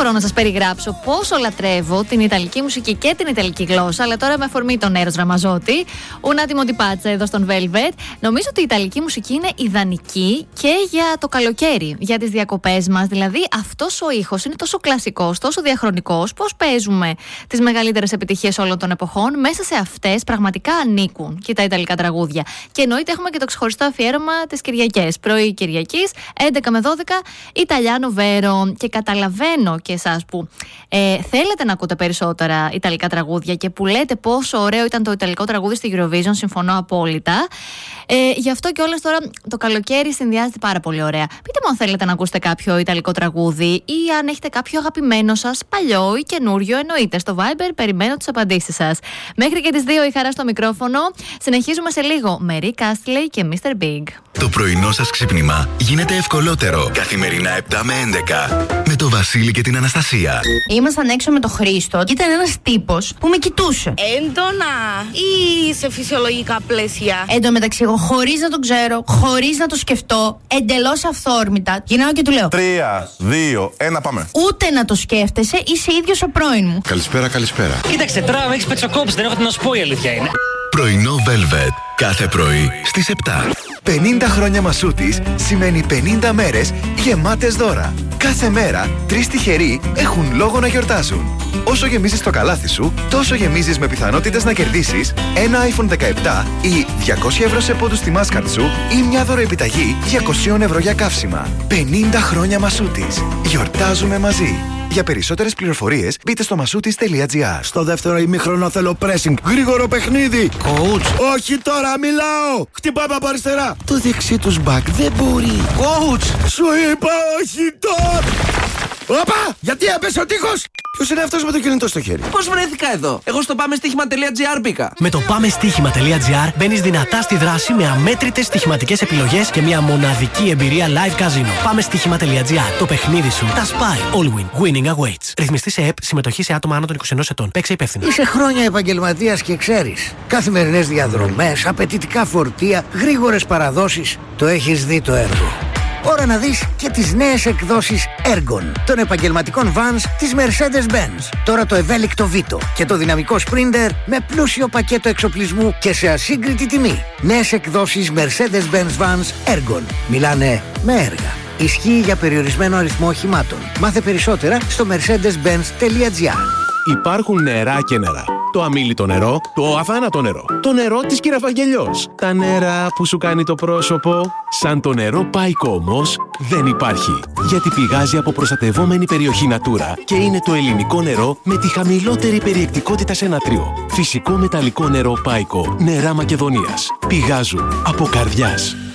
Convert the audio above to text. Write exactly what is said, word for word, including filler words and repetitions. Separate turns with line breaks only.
μπορώ να σας περιγράψω πόσο λατρεύω την ιταλική μουσική και την ιταλική γλώσσα, αλλά τώρα με αφορμή τον Έρος Ραμαζότη, un attimo di pace εδώ στον Velvet. Νομίζω ότι η ιταλική μουσική είναι ιδανική και για το καλοκαίρι, για τις διακοπές μας. Δηλαδή, αυτός ο ήχος είναι τόσο κλασικός, τόσο διαχρονικός. Πώς παίζουμε τις μεγαλύτερες επιτυχίες όλων των εποχών, μέσα σε αυτές πραγματικά ανήκουν και τα ιταλικά τραγούδια. Και εννοείται έχουμε και το ξεχωριστό αφιέρωμα τις Κυριακές. Πρωί Κυριακής, έντεκα με δώδεκα, Ιταλιάνο Βέρο. Και καταλαβαίνω και εσάς που ε, θέλετε να ακούτε περισσότερα ιταλικά τραγούδια και που λέτε πόσο ωραίο ήταν το ιταλικό τραγούδι στη Eurovision. Συμφωνώ απόλυτα. Ε, γι' αυτό και όλες τώρα το καλοκαίρι συνδυάζεται πάρα πολύ ωραία. Πείτε μου αν θέλετε να ακούσετε κάποιο ιταλικό τραγούδι ή αν έχετε κάποιο αγαπημένο σας, παλιό ή καινούριο, εννοείται. Στο Viber περιμένω τις απαντήσεις σας. Μέχρι και τις δύο η Χαρά στο μικρόφωνο. Συνεχίζουμε σε λίγο με Rick Astley και μίστερ Big.
Το πρωινό σας ξύπνημα γίνεται ευκολότερο. Καθημερινά επτά με έντεκα. Με το Βασίλη και την Αναστασία.
Ήμασταν έξω με το Χρήστο και ήταν ένας τύπος που με κοιτούσε.
Έντονα ή σε φυσιολογικά πλαίσια?
Εν τω μεταξύ, εγώ χωρίς να το ξέρω, χωρίς να το σκεφτώ, εντελώς αυθόρμητα, γυρνάω και του λέω:
Τρία, δύο, ένα, πάμε.
Ούτε να το σκέφτεσαι, είσαι ίδιος ο πρώην μου.
Καλησπέρα, καλησπέρα.
Κοίταξε, τώρα με έχεις πετσοκόψει, δεν έχω τι να σου πω, η αλήθεια είναι.
Πρωινό Velvet. Κάθε πρωί στις επτά. πενήντα χρόνια Μασούτης σημαίνει πενήντα μέρες γεμάτες δώρα. Κάθε μέρα τρεις τυχεροί έχουν λόγο να γιορτάζουν. Όσο γεμίζεις το καλάθι σου, τόσο γεμίζεις με πιθανότητες να κερδίσεις ένα άιφον δεκαεπτά ή διακόσια ευρώ σε πόντους στη Mastercard σου ή μια δωροεπιταγή διακόσια ευρώ για καύσιμα. πενήντα χρόνια Μασούτης. Γιορτάζουμε μαζί. Για περισσότερες πληροφορίες μπείτε στο μασούτης τελεία τζι άρ.
Στο δεύτερο ημίχρονο θέλω pressing. Γρήγορο παιχνίδι.
Coach.
Όχι τώρα, μιλάω. Χτυπάμε από αριστερά. Το δεξί τους μπακ δεν μπορεί.
Coach.
Σου είπα όχι τώρα. Όπα! Γιατί έπεσε ο τείχος! Ποιος είναι αυτός με το κινητό στο χέρι?
Πώς βρέθηκα εδώ? Εγώ στο πάμε στοίχημα τελεία τζι άρ μπήκα.
Με το πάμε στοίχημα τελεία τζι άρ μπαίνεις δυνατά στη δράση με αμέτρητες στοιχηματικές επιλογές και μια μοναδική εμπειρία live casino. Πάμε στοίχημα τελεία τζι άρ. Το παιχνίδι σου τα σπάει. All win. Winning awaits. Ρυθμιστή σε ΕΠ. Συμμετοχή σε άτομα άνω των είκοσι ενός ετών. Παίξε υπεύθυνα.
Είσαι χρόνια επαγγελματίας και ξέρεις. Καθημερινές διαδρομές, απαιτητικά φορτία, γρήγορες παραδόσεις. Το έχεις δει το έργο. Ώρα να δεις και τις νέες εκδόσεις Ergon των επαγγελματικών vans της Mercedes-Benz. Τώρα το ευέλικτο Vito και το δυναμικό Sprinter με πλούσιο πακέτο εξοπλισμού και σε ασύγκριτη τιμή. Νέες εκδόσεις Mercedes-Benz vans Ergon. Μιλάνε με έργα. Ισχύει για περιορισμένο αριθμό οχημάτων. Μάθε περισσότερα στο mercedes benz τελεία τζι άρ.
Υπάρχουν νερά και νερά. Το αμίλητο νερό, το αθάνατο νερό. Το νερό της Κυραφαγγελιός. Τα νερά που σου κάνει το πρόσωπο. Σαν το νερό Πάικο όμως δεν υπάρχει. Γιατί πηγάζει από προστατευόμενη περιοχή Natura και είναι το ελληνικό νερό με τη χαμηλότερη περιεκτικότητα σε νατρείο. Φυσικό μεταλλικό νερό Πάικο. Νερά Μακεδονίας. Πηγάζουν από καρδιάς.